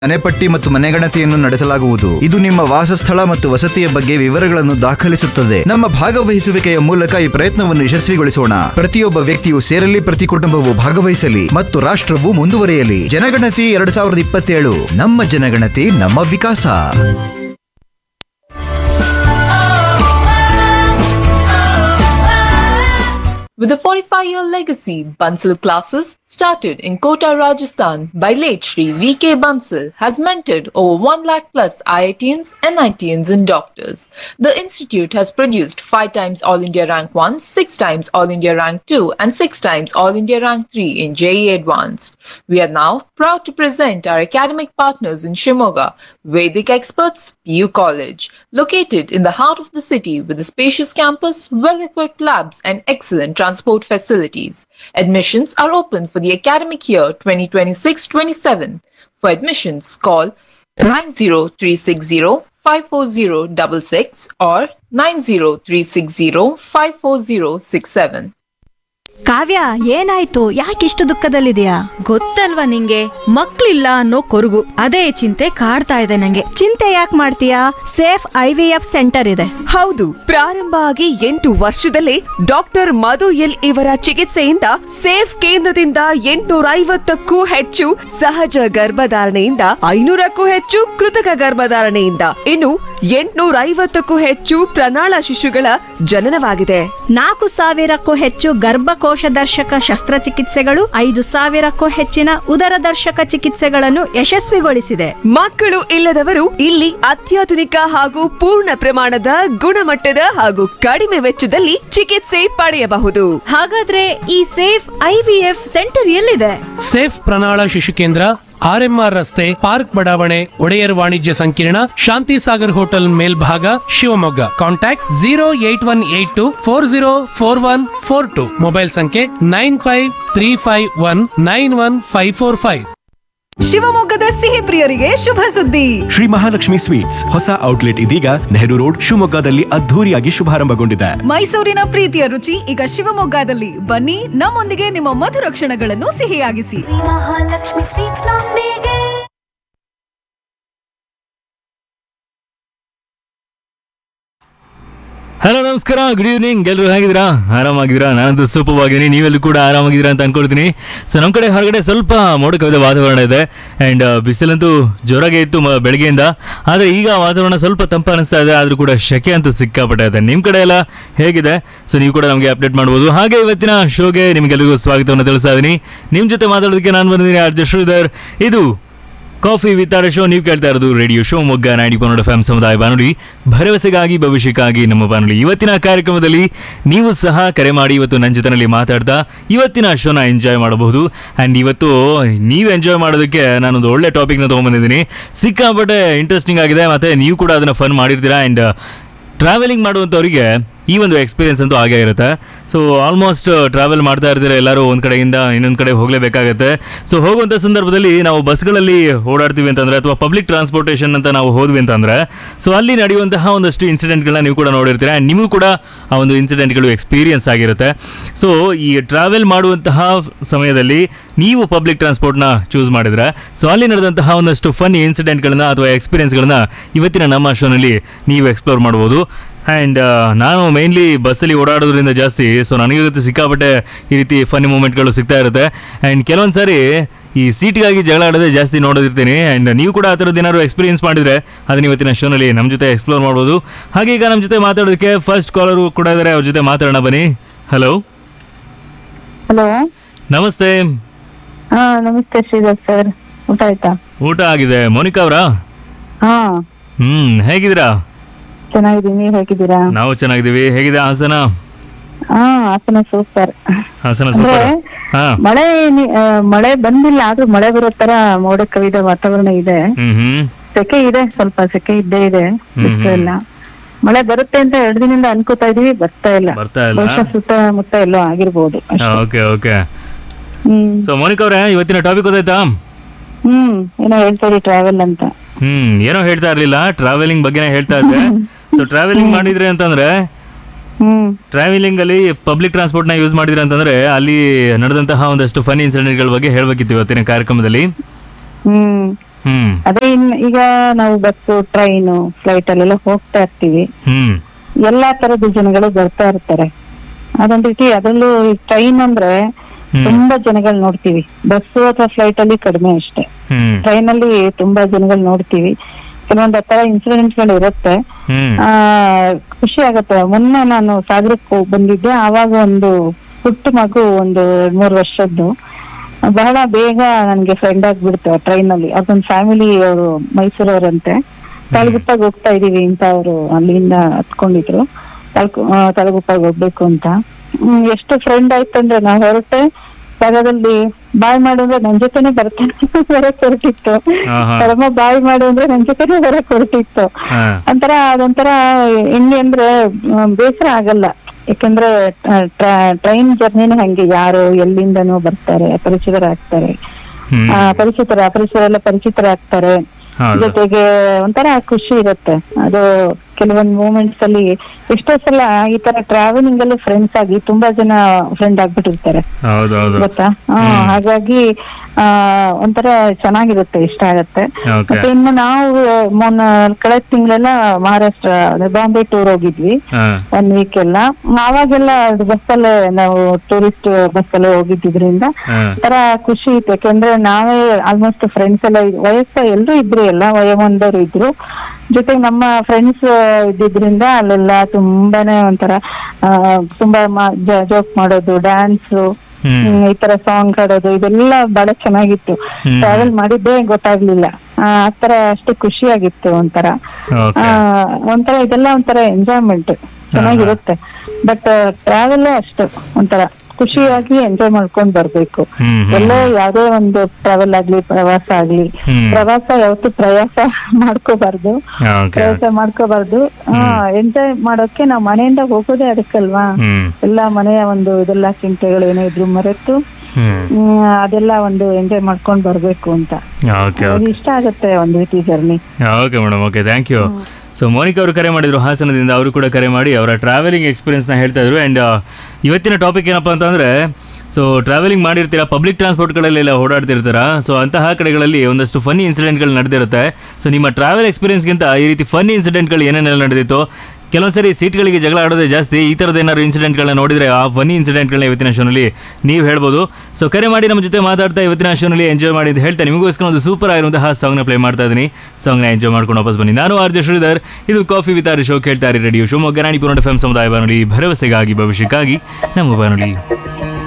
ಮನೆಪಟ್ಟಿ ಮತ್ತು ಮನೆಗಣತಿಯನ್ನು ನಡೆಸಲಾಗುವುದು. ಇದು ನಿಮ್ಮ ವಾಸಸ್ಥಳ ಮತ್ತು ವಸತಿಯ ಬಗ್ಗೆ ವಿವರಗಳನ್ನು ದಾಖಲಿಸುತ್ತದೆ. ನಮ್ಮ ಭಾಗವಹಿಸುವಿಕೆಯ ಮೂಲಕ ಈ ಪ್ರಯತ್ನವನ್ನು ಯಶಸ್ವಿಗೊಳಿಸೋಣ. ಪ್ರತಿಯೊಬ್ಬ ವ್ಯಕ್ತಿಯು ಸೇರಲಿ, ಪ್ರತಿ ಕುಟುಂಬವು ಭಾಗವಹಿಸಲಿ ಮತ್ತು ರಾಷ್ಟ್ರವು ಮುಂದುವರಿಯಲಿ. ಜನಗಣತಿ 2027. ನಮ್ಮ ಜನಗಣತಿ, ನಮ್ಮ ವಿಕಾಸ. With a 45-year legacy, Bansal classes started in Kota, Rajasthan by late Shri V.K. Bansal has mentored over 1 lakh plus IITians, NITians and doctors. The institute has produced 5 times All India Rank 1, 6 times All India Rank 2 and 6 times All India Rank 3 in JEE Advanced. We are now proud to present our academic partners in Shimoga, Vedic Experts PU College, located in the heart of the city with a spacious campus, well-equipped labs and excellent transport facilities. Admissions are open for the academic year 2026-27. For admissions, call 90360-54066 or 90360-54067. ಕಾವ್ಯ, ಏನಾಯ್ತು? ಯಾಕಿಷ್ಟು ದುಃಖದಲ್ಲಿದೆಯಾ? ಗೊತ್ತಲ್ವಾ ನಿಂಗೆ, ಮಕ್ಳಿಲ್ಲ ಅನ್ನೋ ಕೊರಗು. ಅದೇ ಚಿಂತೆ ಕಾಡ್ತಾ ಇದೆ ನಂಗೆ. ಚಿಂತೆ ಯಾಕೆ ಮಾಡ್ತೀಯಾ? ಸೇಫ್ IVF ಸೆಂಟರ್ ಇದೆ. ಹೌದು, ಪ್ರಾರಂಭ ಆಗಿ 8 ವರ್ಷದಲ್ಲೇ ಡಾಕ್ಟರ್ ಮಧು ಎಲ್ ಇವರ ಚಿಕಿತ್ಸೆಯಿಂದ ಸೇಫ್ ಕೇಂದ್ರದಿಂದ 850ಕ್ಕೂ ಹೆಚ್ಚು ಸಹಜ ಗರ್ಭಧಾರಣೆಯಿಂದ 500ಕ್ಕೂ ಹೆಚ್ಚು ಕೃತಕ ಗರ್ಭಧಾರಣೆಯಿಂದ ಇನ್ನು 850ಕ್ಕೂ ಹೆಚ್ಚು ಪ್ರಣಾಳ ಶಿಶುಗಳ ಜನನವಾಗಿದೆ. 4,000ಕ್ಕೂ ಹೆಚ್ಚು ಗರ್ಭಕೋಶ ದರ್ಶಕ ಶಸ್ತ್ರಚಿಕಿತ್ಸೆಗಳು, 5,000ಕ್ಕೂ ಹೆಚ್ಚಿನ ಉದರ ದರ್ಶಕ ಚಿಕಿತ್ಸೆಗಳನ್ನು ಯಶಸ್ವಿಗೊಳಿಸಿದೆ. ಮಕ್ಕಳು ಇಲ್ಲದವರು ಇಲ್ಲಿ ಅತ್ಯಾಧುನಿಕ ಹಾಗೂ ಪೂರ್ಣ ಪ್ರಮಾಣದ ಗುಣಮಟ್ಟದ ಹಾಗೂ ಕಡಿಮೆ ವೆಚ್ಚದಲ್ಲಿ ಚಿಕಿತ್ಸೆ ಪಡೆಯಬಹುದು. ಹಾಗಾದ್ರೆ ಈ ಸೇಫ್ IVF ಸೆಂಟರ್ ಎಲ್ಲಿದೆ? ಸೇಫ್ ಪ್ರಣಾಳ ಶಿಶು ಕೇಂದ್ರ, RMR ರಸ್ತೆ, ಪಾರ್ಕ್ ಬಡಾವಣೆ, ಒಡೆಯರ್ ವಾಣಿಜ್ಯ ಸಂಕೀರ್ಣ, ಶಾಂತಿ ಸಾಗರ್ ಹೋಟೆಲ್ ಮೇಲ್ಭಾಗ, ಶಿವಮೊಗ್ಗ. ಕಾಂಟ್ಯಾಕ್ಟ್ 08182404142. ಮೊಬೈಲ್ ಸಂಖ್ಯೆ 9535191545. ಶಿವಮೊಗ್ಗದ ಸಿಹಿ ಪ್ರಿಯರಿಗೆ ಶುಭ ಸುದ್ದಿ. ಶ್ರೀ ಮಹಾಲಕ್ಷ್ಮಿ ಸ್ವೀಟ್ಸ್ ಹೊಸ ಔಟ್ಲೆಟ್ ಇದೀಗ ನೆಹರು ರೋಡ್ ಶಿವಮೊಗ್ಗದಲ್ಲಿ ಅದ್ಧೂರಿಯಾಗಿ ಶುಭಾರಂಭಗೊಂಡಿದೆ. ಮೈಸೂರಿನ ಪ್ರೀತಿಯ ರುಚಿ ಈಗ ಶಿವಮೊಗ್ಗದಲ್ಲಿ. ಬನ್ನಿ, ನಮ್ಮೊಂದಿಗೆ ನಿಮ್ಮ ಮಧುರ ಕ್ಷಣಗಳನ್ನು ಸಿಹಿಯಾಗಿಸಿ. ಮಹಾಲಕ್ಷ್ಮಿ ಸ್ವೀಟ್ಸ್ ನೊಂದಿಗೆ. ಹಲೋ, ನಮಸ್ಕಾರ, ಗುಡ್ ಈವ್ನಿಂಗ್. ಎಲ್ಲರೂ ಹೇಗಿದ್ದೀರಾ? ಆರಾಮಾಗಿದ್ದೀರಾ? ನಾನಂತೂ ಸೂಪವಾಗಿದ್ದೀನಿ. ನೀವೆಲ್ಲೂ ಕೂಡ ಆರಾಮಾಗಿದ್ದೀರಾ ಅಂತ ಅನ್ಕೊಳ್ತೀನಿ. ಸೊ ನಮ್ಮ ಕಡೆ ಹೊರಗಡೆ ಸ್ವಲ್ಪ ಮೋಡ ಕವಿದ ವಾತಾವರಣ ಇದೆ ಆ್ಯಂಡ್ ಬಿಸಿಲಂತೂ ಜೋರಾಗೇ ಇತ್ತು ಬೆಳಗ್ಗೆಯಿಂದ. ಆದರೆ ಈಗ ವಾತಾವರಣ ಸ್ವಲ್ಪ ತಂಪು ಅನಿಸ್ತಾ ಇದೆ, ಆದರೂ ಕೂಡ ಶೆಕೆ ಅಂತೂ ಸಿಕ್ಕಾಪಟ್ಟೆ ಇದೆ. ನಿಮ್ಮ ಕಡೆ ಎಲ್ಲ ಹೇಗಿದೆ? ಸೊ ನೀವು ಕೂಡ ನಮಗೆ ಅಪ್ಡೇಟ್ ಮಾಡ್ಬೋದು. ಹಾಗೆ ಇವತ್ತಿನ ಶೋಗೆ ನಿಮಗೆಲ್ಲರಿಗೂ ಸ್ವಾಗತವನ್ನು ತಿಳಿಸ್ತಾ ಇದ್ದೀನಿ. ನಿಮ್ಮ ಜೊತೆ ಮಾತಾಡೋದಕ್ಕೆ ನಾನು ಬಂದಿದ್ದೀನಿ, ಆರ್ ಜೆ ಶ್ರೀಧರ್. ಇದು ಕಾಫಿ ವಿತ್ ಆರ್ ಶೋ. ನೀವು ಕೇಳ್ತಾ ಇರೋದು ರೇಡಿಯೋ ಶಿವಮೊಗ್ಗ 90.1 FM ಸಮುದಾಯ ಬಾನುಲಿ, ಭರವಸೆಗಾಗಿ ಭವಿಷ್ಯಕ್ಕಾಗಿ ನಮ್ಮ ಬಾನುಲಿ. ಇವತ್ತಿನ ಕಾರ್ಯಕ್ರಮದಲ್ಲಿ ನೀವು ಸಹ ಕರೆ ಮಾಡಿ ಇವತ್ತು ನನ್ನ ಜೊತೆನಲ್ಲಿ ಮಾತಾಡ್ತಾ ಇವತ್ತಿನ ಶೋನ ಎಂಜಾಯ್ ಮಾಡಬಹುದು. ಆ್ಯಂಡ್ ಇವತ್ತು ನೀವು ಎಂಜಾಯ್ ಮಾಡೋದಕ್ಕೆ ನಾನೊಂದು ಒಳ್ಳೆ ಟಾಪಿಕ್ನ ತೊಗೊಂಬಂದಿದ್ದೀನಿ. ಸಿಕ್ಕಾಪಟ್ಟೆ ಇಂಟ್ರೆಸ್ಟಿಂಗ್ ಆಗಿದೆ, ಮತ್ತು ನೀವು ಕೂಡ ಅದನ್ನು ಫನ್ ಮಾಡಿರ್ತೀರಾ. ಆ್ಯಂಡ್ ಟ್ರಾವೆಲಿಂಗ್ ಮಾಡುವಂಥವ್ರಿಗೆ ಈ ಒಂದು ಎಕ್ಸ್ಪೀರಿಯನ್ಸ್ ಅಂತೂ ಆಗೇ ಇರುತ್ತೆ. ಸೊ ಆಲ್ಮೋಸ್ಟ್ ಟ್ರಾವೆಲ್ ಮಾಡ್ತಾ ಇರ್ತೀರ, ಎಲ್ಲರೂ ಒಂದು ಕಡೆಯಿಂದ ಇನ್ನೊಂದು ಕಡೆ ಹೋಗಲೇಬೇಕಾಗತ್ತೆ. ಸೊ ಹೋಗುವಂಥ ಸಂದರ್ಭದಲ್ಲಿ ನಾವು ಬಸ್ಗಳಲ್ಲಿ ಓಡಾಡ್ತೀವಿ ಅಂತಂದರೆ, ಅಥವಾ ಪಬ್ಲಿಕ್ ಟ್ರಾನ್ಸ್ಪೋರ್ಟೇಷನ್ ಅಂತ ನಾವು ಹೋದ್ವಿ ಅಂತಂದರೆ, ಸೊ ಅಲ್ಲಿ ನಡೆಯುವಂತಹ ಒಂದಷ್ಟು ಇನ್ಸಿಡೆಂಟ್ಗಳನ್ನ ನೀವು ಕೂಡ ನೋಡಿರ್ತೀರ. ಆ್ಯಂಡ್ ನಿಮಗೂ ಕೂಡ ಆ ಒಂದು ಇನ್ಸಿಡೆಂಟ್ಗಳು ಎಕ್ಸ್ಪೀರಿಯನ್ಸ್ ಆಗಿರುತ್ತೆ. ಸೊ ಈ ಟ್ರಾವೆಲ್ ಮಾಡುವಂತಹ ಸಮಯದಲ್ಲಿ ನೀವು ಪಬ್ಲಿಕ್ ಟ್ರಾನ್ಸ್ಪೋರ್ಟ್ನ ಚೂಸ್ ಮಾಡಿದರೆ, ಸೊ ಅಲ್ಲಿ ನಡೆದಂತಹ ಒಂದಷ್ಟು ಫನ್ ಇನ್ಸಿಡೆಂಟ್ಗಳನ್ನ ಅಥವಾ ಎಕ್ಸ್ಪೀರಿಯನ್ಸ್ಗಳನ್ನ ಇವತ್ತಿನ ನಮ್ಮ ಶೋನಲ್ಲಿ ನೀವು ಎಕ್ಸ್ಪ್ಲೋರ್ ಮಾಡ್ಬೋದು. ಆ್ಯಂಡ್ ನಾನು ಮೇನ್ಲಿ ಬಸ್ಸಲ್ಲಿ ಓಡಾಡೋದ್ರಿಂದ ಜಾಸ್ತಿ, ಸೊ ನನಗೆ ಗೊತ್ತು ಸಿಕ್ಕಾಪಟ್ಟೆ ಈ ರೀತಿ ಫನ್ನಿ ಮೂಮೆಂಟ್ಗಳು ಸಿಗ್ತಾ ಇರುತ್ತೆ. ಆ್ಯಂಡ್ ಕೆಲವೊಂದು ಸಾರಿ ಈ ಸೀಟ್ಗಾಗಿ ಜಗಳ ಆಡೋದೇ ಜಾಸ್ತಿ ನೋಡೋದಿರ್ತೀನಿ. ಆ್ಯಂಡ್ ನೀವು ಕೂಡ ಆ ಥರದ್ದು ಏನಾದ್ರು ಎಕ್ಸ್ಪೀರಿಯನ್ಸ್ ಮಾಡಿದರೆ ಅದನ್ನ ಇವತ್ತಿನ ಶೋನಲ್ಲಿ ನಮ್ಮ ಜೊತೆ ಎಕ್ಸ್ಪ್ಲೋರ್ ಮಾಡ್ಬೋದು. ಹಾಗೆ ಈಗ ನಮ್ಮ ಜೊತೆ ಮಾತಾಡೋದಕ್ಕೆ ಫಸ್ಟ್ ಕಾಲರು ಕೂಡ ಇದ್ದಾರೆ, ಅವ್ರ ಜೊತೆ ಮಾತಾಡೋಣ ಬನ್ನಿ. ಹಲೋ. ಹಲೋ, ನಮಸ್ತೆ. ನಮಸ್ತೆ ಶ್ರೀಧರ್ ಸರ್. ಊಟ ಆಯ್ತಾ? ಊಟ ಆಗಿದೆ. ಮೋನಿಕಾ ಅವರಾ? ಹೇಗಿದ್ದೀರಾ? ಚೆನ್ನಾಗಿದ್ದೀನಿ, ನೀವು ಹೇಗಿದ್ದೀರಾ? ನಾವು ಚೆನ್ನಾಗಿದ್ದೀವಿ. ಹೇಗಿದೆ ಹಾಸನ? ಹಾಸನ ಸೂಪರ್. ಹಾಸನ ಸೂಪರ್. ಮಳೆ ಬಂದಿಲ್ಲ, ಆದ್ರೂ ಮಳೆ ಬರೋ ತರ ಮೋಡ ಕವಿದ ವಾತಾವರಣ ಇದೆ. ಸೆಕೆ ಇದೆ, ಸ್ವಲ್ಪ ಸೆಕೆ ಇದ್ದೇ ಇದೆ. ಇಲ್ಲ, ಮಳೆ ಬರುತ್ತೆ ಅಂತ 2 ದಿನದಿಂದ ಅನ್ಕೋತಾ ಇದೀವಿ, ಬರ್ತಾ ಇಲ್ಲ. ಸುತ್ತಮುತ್ತ ಎಲ್ಲ ಆಗಿರ್ಬೋದು. Okay okay. ಸೊ ಮೋನಿಕಾ ಅವರೇ, ಇವತ್ತಿನ ಟಾಪಿಕ್ ಗೊತ್ತಾಯ್ತಾ? ಏನೋ ಹೇಳ್ತಾ ಇದ್ರಿ ಟ್ರಾವೆಲ್ ಅಂತ. ಏನೋ ಹೇಳ್ತಾ ಇರ್ಲಿಲ್ಲ, ಟ್ರಾವೆಲಿಂಗ್ ಬಗ್ಗೆನೇ ಹೇಳ್ತಾ ಇದ್ದೆ. ಸೊ ಟ್ರಾವೆಲಿಂಗ್ ಮಾಡಿದ್ರಿ ಅಂತಂದ್ರೆ, ಟ್ರಾವೆಲಿಂಗ್ ಅಲ್ಲಿ ಪಬ್ಲಿಕ್ ಟ್ರಾನ್ಸ್ಪೋರ್ಟ್ ನ ಯೂಸ್ ಮಾಡಿದ್ರಿ ಅಂತಂದ್ರೆ, ಅಲ್ಲಿ ನಡೆದಂತಹ ಒಂದಷ್ಟು ಫನಿ ಇನ್ಸಿಡೆಂಟ್ ಗಳ ಬಗ್ಗೆ ಹೇಳ್ಬೇಕಿತ್ತು ಇವತ್ತಿನ ಕಾರ್ಯಕ್ರಮದಲ್ಲಿ. ಅದೇ ಈಗ ನಾವು ಬಸ್ಸು ಟ್ರೈನು ಫ್ಲೈಟ್ ಅಲ್ಲೆಲ್ಲ ಹೋಗ್ತಾ ಇರ್ತೀವಿ, ಎಲ್ಲಾ ತರದ ಜನಗಳು ಬರ್ತಾ ಇರ್ತಾರೆ. ಅದೊಂದ್ ರೀತಿ ಅದರಲ್ಲೂ ಟ್ರೈನ್ ಅಂದ್ರೆ ತುಂಬಾ ಜನಗಳು ನೋಡ್ತೀವಿ, ಬಸ್ ಅಥವಾ ಫ್ಲೈಟ್ ಅಲ್ಲಿ ಕಡಿಮೆ ಅಷ್ಟೇ. ಟ್ರೈನ್ ಅಲ್ಲಿ ತುಂಬಾ ಜನಗಳು ನೋಡ್ತೀವಿ. ಕೆಲವೊಂದ್ ತರ ಇನ್ಸಿಡೆಂಟ್ಸ್ ಗಳು ಇರುತ್ತೆ, ಖುಷಿ ಆಗತ್ತೆ. ಮೊನ್ನೆ ನಾನು ಸಾಗರಕ್ಕೆ ಬಂದಿದ್ದೆ, ಆವಾಗ ಒಂದು ಪುಟ್ಟ ಮಗು, ಒಂದು 3 ವರ್ಷದ್ದು, ಬಹಳ ಬೇಗ ನನ್ಗೆ ಫ್ರೆಂಡ್ ಆಗ್ಬಿಡ್ತು ಟ್ರೈನ್ ಅಲ್ಲಿ. ಅದೊಂದ್ ಫ್ಯಾಮಿಲಿ, ಅವರು ಮೈಸೂರವ್ರಂತೆ. ತಳಗುಪ್ಪಾಗ ಹೋಗ್ತಾ ಇದೀವಿ ಅಂತ ಅವರು ಅಲ್ಲಿಂದ ಹತ್ಕೊಂಡಿದ್ರು, ತಳಗುಪ್ಪಾಗ ಹೋಗ್ಬೇಕು ಅಂತ. ಎಷ್ಟು ಫ್ರೆಂಡ್ ಆಯ್ತಂದ್ರೆ ನಾವ್ ಹೊರಟೆ ಜಾಗದಲ್ಲಿ ಬಾಯ್ ಮಾಡಿದ್ರೆ ನನ್ ಜೊತೆನೆ ಬರಕ್ ಹೊರಟಿತ್ತು, ಪರಮ ಬಾಯ್ ಮಾಡು ಅಂದ್ರೆ ನನ್ ಜೊತೆನೆ ಬರಕ್ ಹೊರಟಿತ್ತು. ಅದೊಂಥರ ಹೆಂಗೆ ಅಂದ್ರೆ ಬೇಸರ ಆಗಲ್ಲ, ಯಾಕಂದ್ರೆ ಟ್ರೈನ್ ಜರ್ನಿನ ಹಂಗೆ, ಯಾರು ಎಲ್ಲಿಂದನೂ ಬರ್ತಾರೆ, ಅಪರಿಚಿತರಾಗ್ತಾರೆ, ಅಪರಿಚಿತರೆಲ್ಲ ಪರಿಚಿತರಾಗ್ತಾರೆ. ಜೊತೆಗೆ ಒಂಥರ ಖುಷಿ ಇರುತ್ತೆ. ಅದು ಕೆಲವೊಂದ್ ಮೂಮೆಂಟ್ಸ್ ಅಲ್ಲಿ ಎಷ್ಟೋ ಸಲ ಈ ತರ ಟ್ರಾವೆಲಿಂಗ್ ಅಲ್ಲಿ ಫ್ರೆಂಡ್ಸ್ ಆಗಿ ತುಂಬಾ ಜನ ಫ್ರೆಂಡ್ ಆಗ್ಬಿಟ್ಟಿರ್ತಾರೆ ಗೊತ್ತಾ. ಹಾಗಾಗಿ ಒಂಥರ ಚೆನ್ನಾಗಿರುತ್ತೆ, ಇಷ್ಟ ಆಗತ್ತೆ. ಮತ್ತೆ ಇನ್ನು ನಾವು ಕಳೆದ ತಿಂಗಳೆಲ್ಲ ಮಹಾರಾಷ್ಟ್ರ ಬಾಂಬೆ ಟೂರ್ ಹೋಗಿದ್ವಿ 1 ವೀಕ್ ಎಲ್ಲ. ಅವಾಗೆಲ್ಲ ಬಸ್ಸಲ್ಲೇ ನಾವು ಟೂರಿಸ್ಟ್ ಬಸ್ಸಲ್ಲೇ ಹೋಗಿದ್ದಿದ್ರಿಂದ ತರ ಖುಷಿ ಇತ್ತು. ಯಾಕಂದ್ರೆ ನಾವೇ ಆಲ್ಮೋಸ್ಟ್ ಫ್ರೆಂಡ್ಸ್ ಎಲ್ಲ ಎಲ್ರು ಇದ್ರು, ಎಲ್ಲ ವಯೋಮಾನದವ್ರು ಇದ್ರು. ಜೊತೆಗೆ ನಮ್ಮ ಫ್ರೆಂಡ್ಸ್ ಇದ್ದಿದ್ರಿಂದ ಅಲ್ಲೆಲ್ಲ ತುಂಬಾನೇ ಒಂಥರ ತುಂಬಾ ಜೋಕ್ ಮಾಡೋದು, ಡ್ಯಾನ್ಸ್, ಈ ತರ ಸಾಂಗ್ ಹಾಡೋದು, ಇದೆಲ್ಲ ಬಹಳ ಚೆನ್ನಾಗಿತ್ತು. ಟ್ರಾವೆಲ್ ಮಾಡಿದ್ದೇ ಗೊತ್ತಾಗ್ಲಿಲ್ಲ, ಆತರ ಅಷ್ಟು ಖುಷಿಯಾಗಿತ್ತು. ಒಂಥರ ಇದೆಲ್ಲ ಒಂಥರ ಎಂಜಾಯ್ಮೆಂಟ್ ಚೆನ್ನಾಗಿರುತ್ತೆ. ಬಟ್ ಟ್ರಾವೆಲ್ ಅಷ್ಟು ಒಂಥರ ಖುಷಿಯಾಗಿ ಎಂಜಾಯ್ ಮಾಡ್ಕೊಂಡ್ ಬರ್ಬೇಕು. ಎಲ್ಲೋ ಯಾವ್ದೇ ಒಂದು ಟ್ರಾವೆಲ್ ಆಗ್ಲಿ, ಪ್ರವಾಸ ಆಗ್ಲಿ, ಪ್ರವಾಸ ಯಾವತ್ತು ಪ್ರಯಾಸ ಮಾಡ್ಕೋಬಾರ್ದು, ಎಂಜಾಯ್ ಮಾಡೋಕೆ ನಾವ್ ಮನೆಯಿಂದ ಹೋಗೋದೇ ಅದಕ್ಕಲ್ವಾ. ಎಲ್ಲಾ ಮನೆಯ ಒಂದು ಇದೆಲ್ಲ ಚಿಂತೆಗಳು ಏನೇ ಇದ್ರು ಮರೆತು ಅದೆಲ್ಲ ಒಂದು ಎಂಜಾಯ್ ಮಾಡ್ಕೊಂಡ್ ಬರ್ಬೇಕು ಅಂತ ಇಷ್ಟ ಆಗತ್ತೆ ಒಂದು ರೀತಿ journey. Okay madam, okay, thank you. So Monika ಅವರು ಕರೆ ಮಾಡಿದ್ರು ಹಾಸನದಿಂದ, ಅವರು ಕೂಡ ಕರೆ ಮಾಡಿ ಅವರ ಟ್ರಾವೆಲಿಂಗ್ ಎಕ್ಸ್ಪೀರಿಯನ್ಸ್ನ ಹೇಳ್ತಾ ಇದ್ರು. ಆ್ಯಂಡ್ ಇವತ್ತಿನ ಟಾಪಿಕ್ ಏನಪ್ಪ ಅಂತಂದರೆ, ಸೊ ಟ್ರಾವೆಲಿಂಗ್ ಮಾಡಿರ್ತೀರಾ, ಪಬ್ಲಿಕ್ ಟ್ರಾನ್ಸ್ಪೋರ್ಟ್ಗಳಲ್ಲೆಲ್ಲ ಓಡಾಡ್ತಿರ್ತೀರಾ. ಸೊ ಅಂತಹ ಕಡೆಗಳಲ್ಲಿ ಒಂದಷ್ಟು ಫನ್ನಿ ಇನ್ಸಿಡೆಂಟ್ಗಳು ನಡೆದಿರುತ್ತೆ. ಸೊ ನಿಮ್ಮ ಟ್ರಾವೆಲ್ ಎಕ್ಸ್ಪೀರಿಯನ್ಸ್ಗಿಂತ ಈ ರೀತಿ ಫನ್ನಿ ಇನ್ಸಿಡೆಂಟ್ಗಳು ಏನೇನೆಲ್ಲ ನಡೆದಿತ್ತು, ಕೆಲವೊಂದ್ಸರಿ ಸೀಟ್ಗಳಿಗೆ ಜಗಳ ಆಡೋದೇ ಜಾಸ್ತಿ, ಈ ಥರದ ಏನಾದ್ರು ಇನ್ಸಿಡೆಂಟ್ಗಳನ್ನ ನೋಡಿದರೆ ಆ ಫನ್ನಿ ಇನ್ಸಿಡೆಂಟ್ಗಳನ್ನ ಇವತ್ತಿನ ಶೋನಲ್ಲಿ ನೀವು ಹೇಳ್ಬೋದು. ಸೊ ಕರೆ ಮಾಡಿ ನಮ್ಮ ಜೊತೆ ಮಾತಾಡ್ತಾ ಇವತ್ತಿನ ಶೋನಲ್ಲಿ ಎಂಜಾಯ್ ಮಾಡಿ ಅಂತ ಹೇಳ್ತಾ ನಿಮಗೋಸ್ಕರ ಒಂದು ಸೂಪರ್ ಆಗಿರುವಂತಹ ಸಾಂಗ್ನ ಪ್ಲೇ ಮಾಡ್ತಾ ಇದ್ದೀನಿ. ಸಾಂಗ್ನ ಎಂಜಾಯ್ ಮಾಡ್ಕೊಂಡು ವಾಪಸ್ ಬನ್ನಿ. ನಾನು ಆರ್ ಜೆ ಶ್ರೀಧರ್, ಇದು ಕಾಫಿ ವಿತ್ ಆರ್ ಶೋ, ಕೇಳ್ತಾ ಇರಿ ರೇಡಿಯೋ ಶಿವಮೊಗ್ಗ 90.8 FM ಸಮುದಾಯ ಬಾನುಲಿ, ಭರವಸೆಗಾಗಿ ಭವಿಷ್ಯಕ್ಕಾಗಿ ನಮ್ಮ ಬಾನುಲಿ.